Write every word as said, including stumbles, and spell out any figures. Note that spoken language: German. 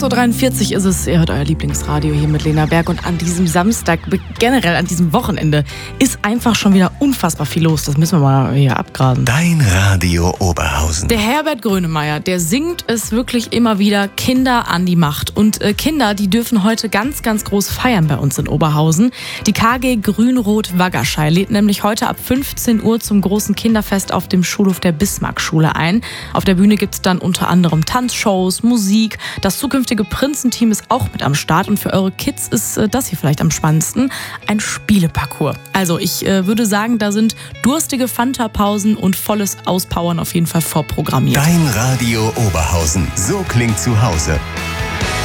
acht Uhr dreiundvierzig ist es, ihr hört euer Lieblingsradio hier mit Lena Berg und an diesem Samstag, generell an diesem Wochenende, ist einfach schon wieder unfassbar viel los. Das müssen wir mal hier abgrasen. Dein Radio Oberhausen. Der Herbert Grönemeyer, der singt es wirklich immer wieder, Kinder an die Macht. Und äh, Kinder, die dürfen heute ganz, ganz groß feiern bei uns in Oberhausen. Die K G Grün-Rot-Waggerscheid lädt nämlich heute ab fünfzehn Uhr zum großen Kinderfest auf dem Schulhof der Bismarck-Schule ein. Auf der Bühne gibt es dann unter anderem Tanzshows, Musik. Das zukünftige Prinzenteam ist auch mit am Start und für eure Kids ist äh, das hier vielleicht am spannendsten, ein Spieleparcours. Also ich äh, würde sagen, da sind durstige Fanta-Pausen und volles Auspowern auf jeden Fall vorprogrammiert. Dein Radio Oberhausen, so klingt zu Hause.